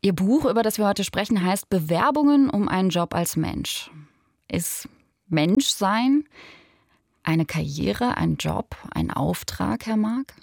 Ihr Buch, über das wir heute sprechen, heißt Bewerbungen um einen Job als Mensch. Ist Menschsein eine Karriere, ein Job, ein Auftrag, Herr Mark?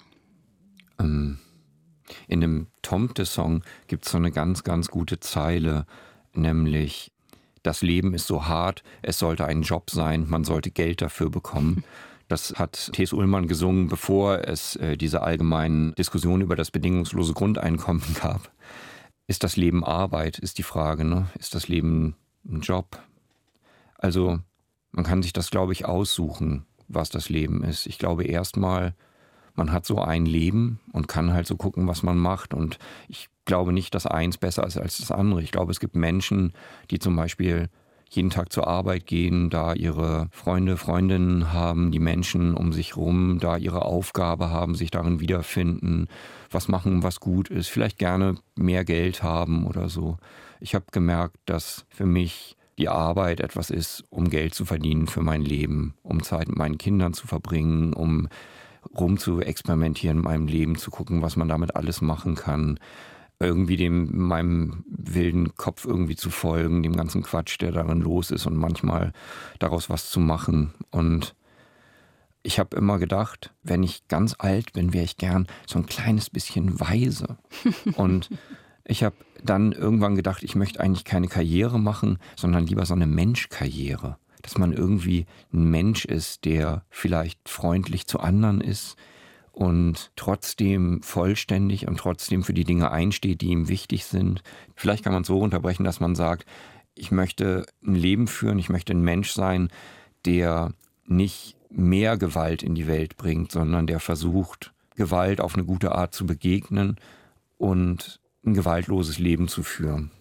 In dem Tomte-Song gibt es so eine ganz, ganz gute Zeile, nämlich: Das Leben ist so hart, es sollte ein Job sein, man sollte Geld dafür bekommen. Das hat T.S. Ullmann gesungen, bevor es diese allgemeinen Diskussionen über das bedingungslose Grundeinkommen gab. Ist das Leben Arbeit, ist die Frage, ne? Ist das Leben ein Job? Also man kann sich das, glaube ich, aussuchen, was das Leben ist. Ich glaube erstmal, man hat so ein Leben und kann halt so gucken, was man macht. Und ich glaube nicht, dass eins besser ist als das andere. Ich glaube, es gibt Menschen, die zum Beispiel jeden Tag zur Arbeit gehen, da ihre Freunde, Freundinnen haben, die Menschen um sich rum, da ihre Aufgabe haben, sich darin wiederfinden, was machen, was gut ist, vielleicht gerne mehr Geld haben oder so. Ich habe gemerkt, dass für mich die Arbeit etwas ist, um Geld zu verdienen für mein Leben, um Zeit mit meinen Kindern zu verbringen, um rum zu experimentieren in meinem Leben, zu gucken, was man damit alles machen kann. Irgendwie meinem wilden Kopf irgendwie zu folgen, dem ganzen Quatsch, der darin los ist und manchmal daraus was zu machen. Und ich habe immer gedacht, wenn ich ganz alt bin, wäre ich gern so ein kleines bisschen weise. Und ich habe dann irgendwann gedacht, ich möchte eigentlich keine Karriere machen, sondern lieber so eine Menschkarriere. Dass man irgendwie ein Mensch ist, der vielleicht freundlich zu anderen ist und trotzdem vollständig und trotzdem für die Dinge einsteht, die ihm wichtig sind. Vielleicht kann man es so unterbrechen, dass man sagt, ich möchte ein Leben führen, ich möchte ein Mensch sein, der nicht mehr Gewalt in die Welt bringt, sondern der versucht, Gewalt auf eine gute Art zu begegnen und ein gewaltloses Leben zu führen.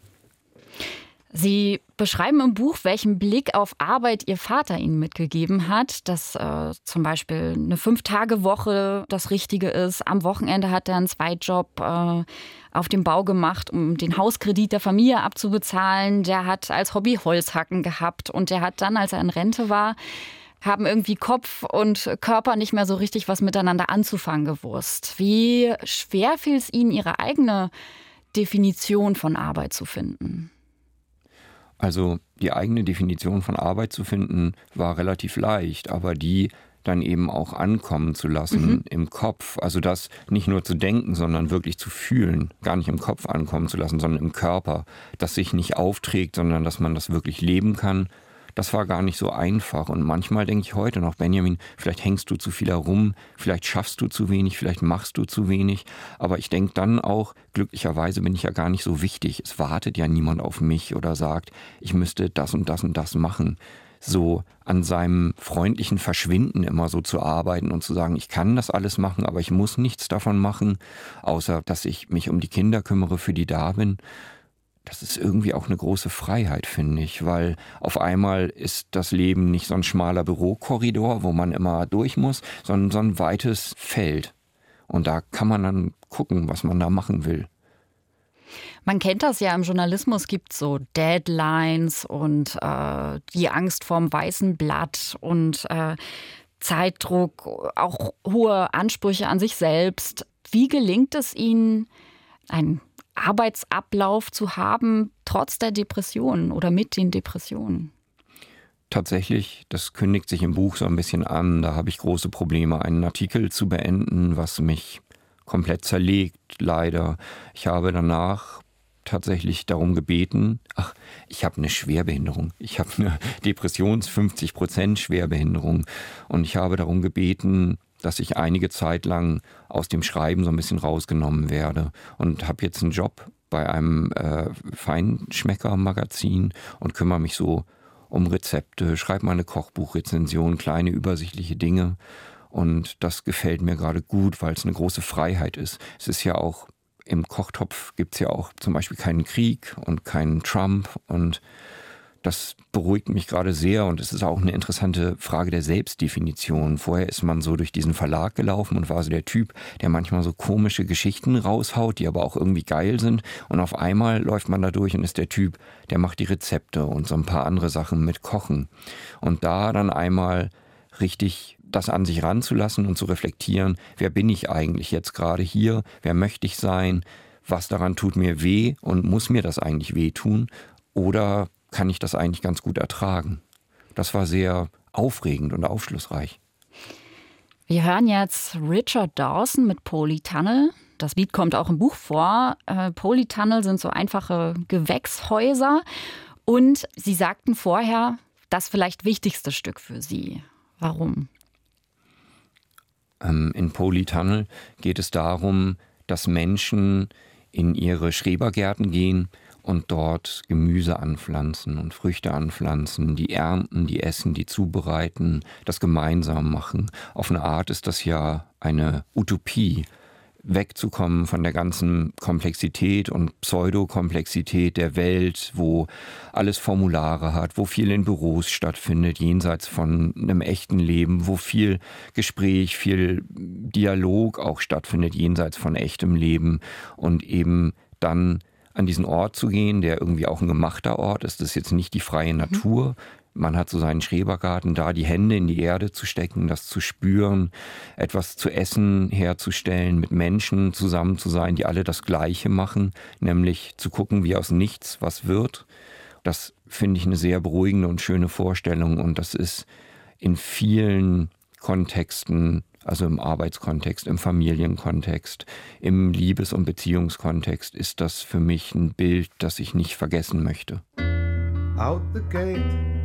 Sie beschreiben im Buch, welchen Blick auf Arbeit Ihr Vater Ihnen mitgegeben hat, dass zum Beispiel eine 5-Tage-Woche das Richtige ist. Am Wochenende hat er einen Zweitjob auf dem Bau gemacht, um den Hauskredit der Familie abzubezahlen. Der hat als Hobby Holzhacken gehabt und der hat dann, als er in Rente war, haben irgendwie Kopf und Körper nicht mehr so richtig was miteinander anzufangen gewusst. Wie schwer fiel es Ihnen, Ihre eigene Definition von Arbeit zu finden? Also die eigene Definition von Arbeit zu finden, war relativ leicht, aber die dann eben auch ankommen zu lassen im Kopf. Also das nicht nur zu denken, sondern wirklich zu fühlen. Gar nicht im Kopf ankommen zu lassen, sondern im Körper. Das sich nicht aufträgt, sondern dass man das wirklich leben kann. Das war gar nicht so einfach. Und manchmal denke ich heute noch, Benjamin, vielleicht hängst du zu viel herum, vielleicht schaffst du zu wenig, vielleicht machst du zu wenig. Aber ich denke dann auch, glücklicherweise bin ich ja gar nicht so wichtig. Es wartet ja niemand auf mich oder sagt, ich müsste das und das und das machen. So an seinem freundlichen Verschwinden immer so zu arbeiten und zu sagen, ich kann das alles machen, aber ich muss nichts davon machen, außer dass ich mich um die Kinder kümmere, für die da bin. Das ist irgendwie auch eine große Freiheit, finde ich, weil auf einmal ist das Leben nicht so ein schmaler Bürokorridor, wo man immer durch muss, sondern so ein weites Feld. Und da kann man dann gucken, was man da machen will. Man kennt das ja im Journalismus, gibt so Deadlines und die Angst vorm weißen Blatt und Zeitdruck, auch hohe Ansprüche an sich selbst. Wie gelingt es Ihnen, einen Arbeitsablauf zu haben, trotz der Depressionen oder mit den Depressionen? Tatsächlich, das kündigt sich im Buch so ein bisschen an. Da habe ich große Probleme, einen Artikel zu beenden, was mich komplett zerlegt, leider. Ich habe danach tatsächlich darum gebeten, ich habe eine Schwerbehinderung. Ich habe eine 50% Schwerbehinderung. Und ich habe darum gebeten, dass ich einige Zeit lang aus dem Schreiben so ein bisschen rausgenommen werde. Und habe jetzt einen Job bei einem Feinschmecker-Magazin und kümmere mich so um Rezepte, schreibe mal eine Kochbuchrezension, kleine übersichtliche Dinge. Und das gefällt mir gerade gut, weil es eine große Freiheit ist. Es ist ja auch, im Kochtopf gibt es ja auch zum Beispiel keinen Krieg und keinen Trump. Und das beruhigt mich gerade sehr und es ist auch eine interessante Frage der Selbstdefinition. Vorher ist man so durch diesen Verlag gelaufen und war so der Typ, der manchmal so komische Geschichten raushaut, die aber auch irgendwie geil sind. Und auf einmal läuft man da durch und ist der Typ, der macht die Rezepte und so ein paar andere Sachen mit Kochen. Und da dann einmal richtig das an sich ranzulassen und zu reflektieren, wer bin ich eigentlich jetzt gerade hier, wer möchte ich sein, was daran tut mir weh und muss mir das eigentlich wehtun oder kann ich das eigentlich ganz gut ertragen? Das war sehr aufregend und aufschlussreich. Wir hören jetzt Richard Dawson mit Polytunnel. Das Lied kommt auch im Buch vor. Polytunnel sind so einfache Gewächshäuser. Und Sie sagten vorher, das vielleicht wichtigste Stück für Sie. Warum? In Polytunnel geht es darum, dass Menschen in ihre Schrebergärten gehen und dort Gemüse anpflanzen und Früchte anpflanzen, die ernten, die essen, die zubereiten, das gemeinsam machen. Auf eine Art ist das ja eine Utopie, wegzukommen von der ganzen Komplexität und Pseudokomplexität der Welt, wo alles Formulare hat, wo viel in Büros stattfindet, jenseits von einem echten Leben, wo viel Gespräch, viel Dialog auch stattfindet, jenseits von echtem Leben und eben dann an diesen Ort zu gehen, der irgendwie auch ein gemachter Ort ist. Das ist jetzt nicht die freie Natur. Man hat so seinen Schrebergarten, da die Hände in die Erde zu stecken, das zu spüren, etwas zu essen herzustellen, mit Menschen zusammen zu sein, die alle das Gleiche machen, nämlich zu gucken, wie aus nichts was wird. Das finde ich eine sehr beruhigende und schöne Vorstellung und das ist in vielen Kontexten, also im Arbeitskontext, im Familienkontext, im Liebes- und Beziehungskontext, ist das für mich ein Bild, das ich nicht vergessen möchte. Out the gate